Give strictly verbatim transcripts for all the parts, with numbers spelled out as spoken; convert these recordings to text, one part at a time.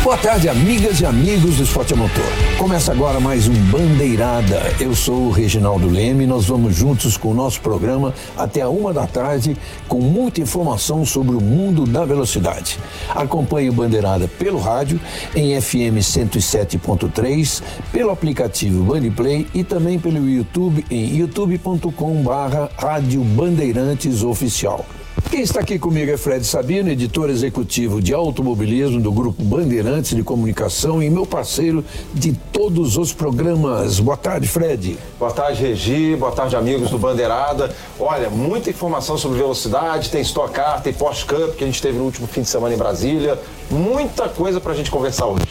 Boa tarde, amigas e amigos do Esporte a Motor. Começa agora mais um Bandeirada. Eu sou o Reginaldo Leme e nós vamos juntos com o nosso programa até a uma da tarde com muita informação sobre o mundo da velocidade. Acompanhe o Bandeirada pelo rádio em F M cento e sete ponto três, pelo aplicativo Bandeplay e também pelo YouTube em youtube ponto com barra Rádio Bandeirantes Oficial. Quem está aqui comigo é Fred Sabino, editor executivo de automobilismo do Grupo Bandeirantes de Comunicação e meu parceiro de todos os programas. Boa tarde, Fred. Boa tarde, Regi. Boa tarde, amigos do Bandeirada. Olha, muita informação sobre velocidade, tem Stock Car, tem Porsche Cup, que a gente teve no último fim de semana em Brasília. Muita coisa pra gente conversar hoje.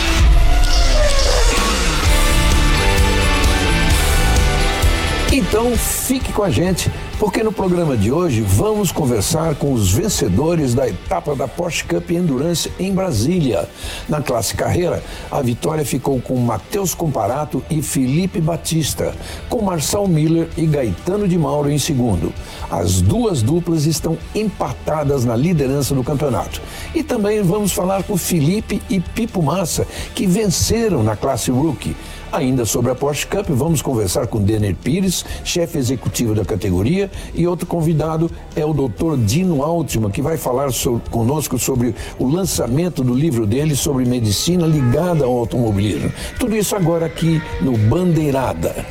Então, fique com a gente, porque no programa de hoje vamos conversar com os vencedores da etapa da Porsche Cup Endurance em Brasília. Na classe carreira, a vitória ficou com Matheus Comparato e Felipe Batista, com Marcel Miller e Gaetano de Mauro em segundo. As duas duplas estão empatadas na liderança do campeonato. E também vamos falar com Felipe e Pipo Massa, que venceram na classe Rookie. Ainda sobre a Porsche Cup, vamos conversar com Denner Pires, chefe executivo da categoria, e outro convidado é o doutor Dino Altman, que vai falar so, conosco sobre o lançamento do livro dele sobre medicina ligada ao automobilismo. Tudo isso agora aqui no Bandeirada.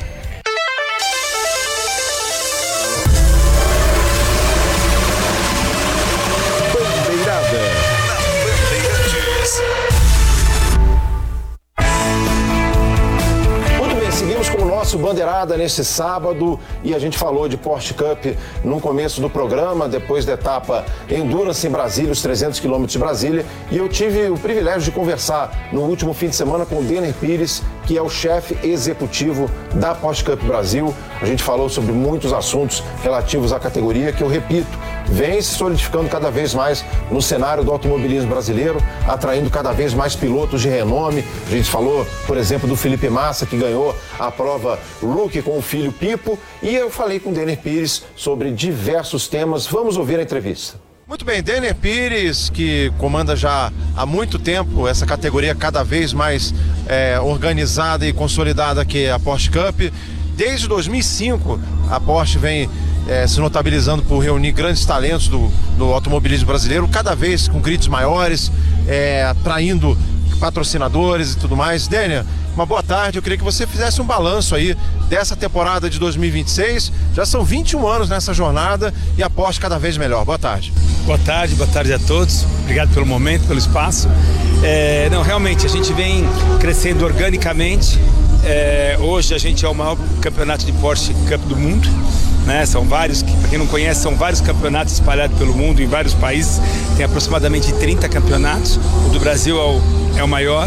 Bandeirada nesse sábado, e a gente falou de Porsche Cup no começo do programa, depois da etapa Endurance em Brasília, os trezentos quilômetros de Brasília, e eu tive o privilégio de conversar no último fim de semana com o Denner Pires, que é o chefe executivo da Porsche Cup Brasil. A gente falou sobre muitos assuntos relativos à categoria, que eu repito, vem se solidificando cada vez mais no cenário do automobilismo brasileiro, atraindo cada vez mais pilotos de renome. A gente falou, por exemplo, do Felipe Massa, que ganhou a prova Rookie com o filho Pipo, e eu falei com o Denner Pires sobre diversos temas. Vamos ouvir a entrevista. Muito bem, Denner Pires, que comanda já há muito tempo essa categoria cada vez mais é, organizada e consolidada, que é a Porsche Cup. Desde dois mil e cinco, a Porsche vem é, se notabilizando por reunir grandes talentos do, do automobilismo brasileiro, cada vez com gritos maiores, é, atraindo patrocinadores e tudo mais. Denner, uma boa tarde. Eu queria que você fizesse um balanço aí dessa temporada de dois mil e vinte e seis. Já são vinte e um anos nessa jornada e a Porsche cada vez melhor. Boa tarde. Boa tarde, boa tarde a todos. Obrigado pelo momento, pelo espaço. É, não, realmente, a gente vem crescendo organicamente. É, hoje a gente é o maior campeonato de Porsche Cup do mundo, né? São vários, para quem não conhece, são vários campeonatos espalhados pelo mundo, em vários países. Tem aproximadamente trinta campeonatos. O do Brasil é o, é o maior.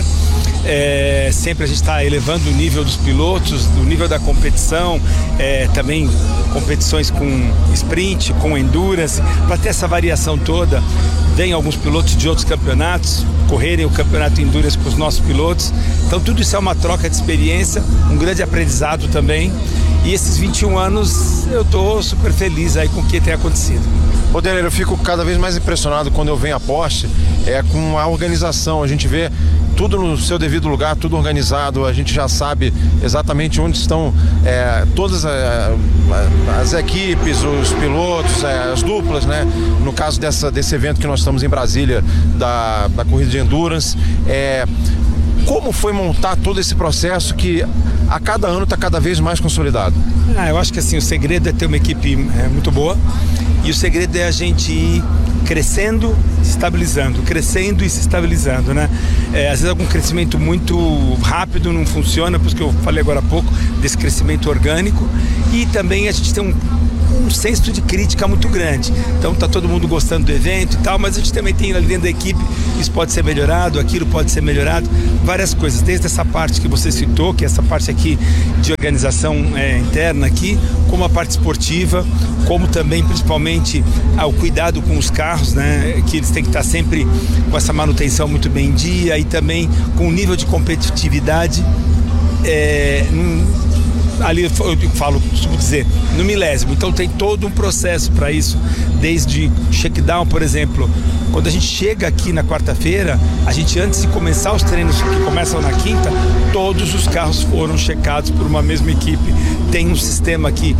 É, sempre a gente está elevando o nível dos pilotos, o nível da competição, é, também competições com sprint, com endurance, para ter essa variação toda. Vem alguns pilotos de outros campeonatos correrem o campeonato endurance com os nossos pilotos. Então tudo isso é uma troca de experiência, um grande aprendizado também. E esses vinte e um anos eu estou super feliz aí com o que tem acontecido. Ô Denner, eu fico cada vez mais impressionado quando eu venho à Porsche, é, com a organização. A gente vê tudo no seu devido lugar, tudo organizado. A gente já sabe exatamente onde estão é, todas a, a, as equipes, os pilotos, é, as duplas, né? No caso dessa, desse evento que nós estamos em Brasília, da, da corrida de Endurance. É, como foi montar todo esse processo que a cada ano está cada vez mais consolidado? Ah, eu acho que assim, o segredo é ter uma equipe é, muito boa, e o segredo é a gente ir crescendo, se estabilizando, crescendo e se estabilizando, né? É, às vezes algum crescimento muito rápido não funciona, por isso que eu falei agora há pouco desse crescimento orgânico, e também a gente tem um um senso de crítica muito grande. Então tá todo mundo gostando do evento e tal, mas a gente também tem ali dentro da equipe, isso pode ser melhorado, aquilo pode ser melhorado, várias coisas, desde essa parte que você citou, que é essa parte aqui de organização é, interna aqui, como a parte esportiva, como também principalmente ao cuidado com os carros, né, que eles têm que estar sempre com essa manutenção muito bem em dia, e também com o nível de competitividade é, ali eu falo, costumo dizer, no milésimo. Então tem todo um processo para isso, desde shakedown, por exemplo. Quando a gente chega aqui na quarta-feira, a gente, antes de começar os treinos que começam na quinta, todos os carros foram checados por uma mesma equipe. Tem um sistema que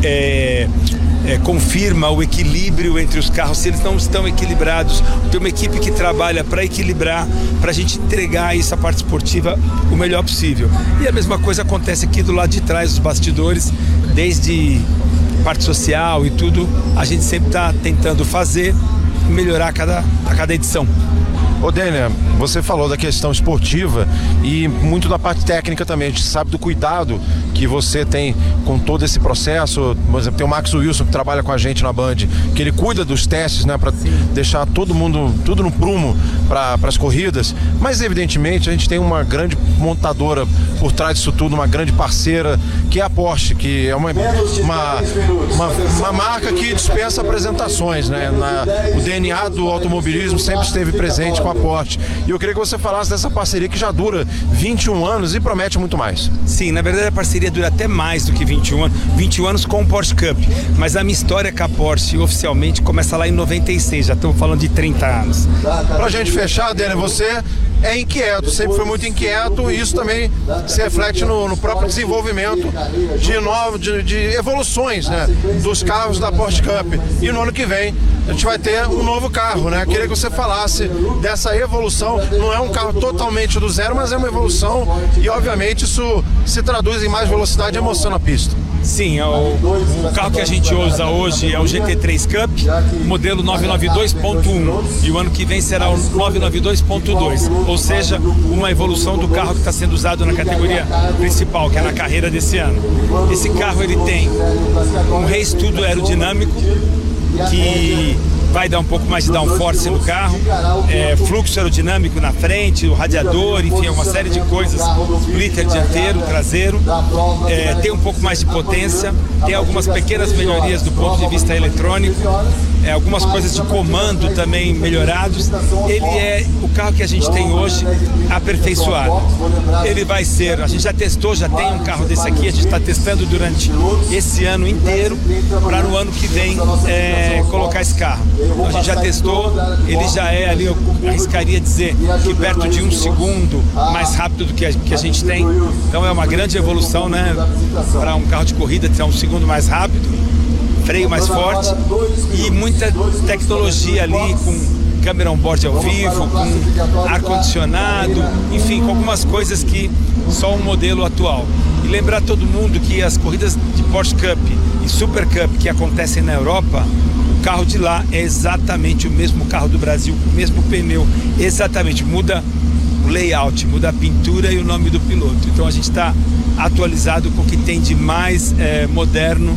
é, é, confirma o equilíbrio entre os carros, se eles não estão equilibrados. Tem uma equipe que trabalha para equilibrar, para a gente entregar isso, a parte esportiva, o melhor possível. E a mesma coisa acontece aqui do lado de trás dos bastidores, desde parte social e tudo, a gente sempre está tentando fazer e melhorar a cada, a cada edição. Ô Denner, você falou da questão esportiva e muito da parte técnica também. A gente sabe do cuidado que você tem com todo esse processo. Por exemplo, tem o Max Wilson que trabalha com a gente na Band, que ele cuida dos testes, né, para deixar todo mundo, tudo no prumo para as corridas. Mas evidentemente a gente tem uma grande montadora por trás disso tudo, uma grande parceira, que é a Porsche, que é uma, uma, uma, uma marca que dispensa apresentações, né? Na, o D N A do automobilismo sempre esteve presente com a Porsche. E eu queria que você falasse dessa parceria que já dura vinte e um anos e promete muito mais. Sim, na verdade a parceria dura até mais do que vinte e um anos, vinte e um anos com o Porsche Cup, mas a minha história com a Porsche oficialmente começa lá em noventa e seis, já estamos falando de trinta anos. Pra gente fechar, Denner, você é inquieto, sempre foi muito inquieto, e isso também se reflete no, no próprio desenvolvimento de, novo, de, de evoluções, né, dos carros da Porsche Cup. E no ano que vem a gente vai ter um novo carro, né? Queria que você falasse dessa evolução. Não é um carro totalmente do zero, mas é uma evolução e obviamente isso se traduz em mais velocidade e emoção na pista. Sim, é o, o carro que a gente usa hoje é o G T três Cup, modelo novecentos e noventa e dois ponto um, e o ano que vem será o novecentos e noventa e dois ponto dois, ou seja, uma evolução do carro que está sendo usado na categoria principal, que é na carreira desse ano. Esse carro ele tem um reestudo aerodinâmico que vai dar um pouco mais de downforce no carro, é, fluxo aerodinâmico na frente, o radiador, enfim, uma série de coisas, splitter dianteiro, traseiro, é, tem um pouco mais de potência, tem algumas pequenas melhorias do ponto de vista eletrônico, é, algumas coisas de comando também melhorados. Ele é o carro que a gente tem hoje aperfeiçoado. Ele vai ser, a gente já testou, já tem um carro desse aqui, a gente está testando durante esse ano inteiro, para no ano que vem é, colocar esse carro. Então, a gente já testou, ele já é ali, eu arriscaria dizer que perto de um segundo mais rápido do que a, que a gente tem. Então é uma grande evolução, né, para um carro de corrida ter um segundo mais rápido, freio mais forte e muita tecnologia ali, com câmera on-board ao vivo, com ar-condicionado, enfim, com algumas coisas que só um modelo atual. E lembrar todo mundo que as corridas de Porsche Cup e Super Cup que acontecem na Europa, o carro de lá é exatamente o mesmo carro do Brasil, o mesmo pneu, exatamente, muda o layout, muda a pintura e o nome do piloto. Então a gente está atualizado com o que tem de mais é, moderno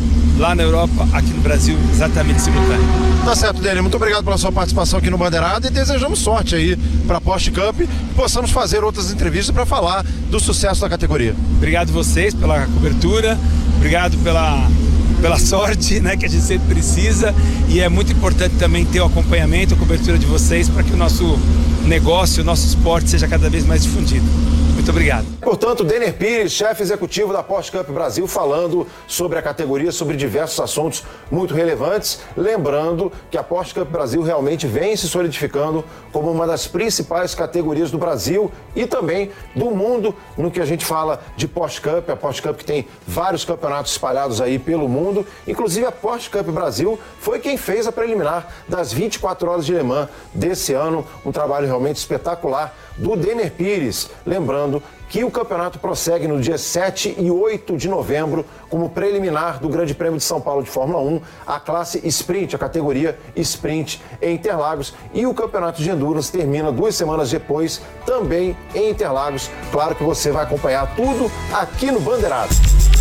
lá na Europa, aqui no Brasil, exatamente simultâneo. Tá certo, Denner. Muito obrigado pela sua participação aqui no Bandeirada e desejamos sorte aí para a Porsche Cup e possamos fazer outras entrevistas para falar do sucesso da categoria. Obrigado vocês pela cobertura, obrigado pela, pela sorte, né, que a gente sempre precisa, e é muito importante também ter o acompanhamento, a cobertura de vocês para que o nosso negócio, o nosso esporte seja cada vez mais difundido. Muito obrigado. Portanto, Denner Pires, chefe executivo da Porsche Cup Brasil, falando sobre a categoria, sobre diversos assuntos muito relevantes. Lembrando que a Porsche Cup Brasil realmente vem se solidificando como uma das principais categorias do Brasil e também do mundo no que a gente fala de Porsche Cup. A Porsche Cup que tem vários campeonatos espalhados aí pelo mundo. Inclusive a Porsche Cup Brasil foi quem fez a preliminar das vinte e quatro horas de Le Mans desse ano. Um trabalho realmente espetacular do Denner Pires. Lembrando que o campeonato prossegue no dia sete e oito de novembro como preliminar do Grande Prêmio de São Paulo de Fórmula um, a classe Sprint, a categoria Sprint em Interlagos, e o campeonato de Endurance termina duas semanas depois, também em Interlagos. Claro que você vai acompanhar tudo aqui no Bandeirada.